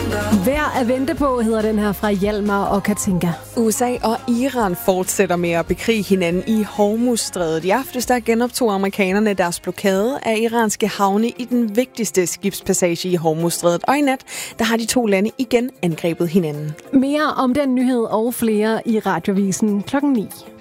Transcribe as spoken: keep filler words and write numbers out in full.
Værd at vente på hedder den her fra Hjalmar og Katinka. U S A og Iran fortsætter med at bekrige hinanden i Hormuzstrædet. I aftes der genoptog amerikanerne deres blokade af iranske havne i den vigtigste skibspassage i Hormuzstrædet. Og i nat der har de to lande igen angrebet hinanden. Mere om den nyhed og flere i Radiovisen klokken ni.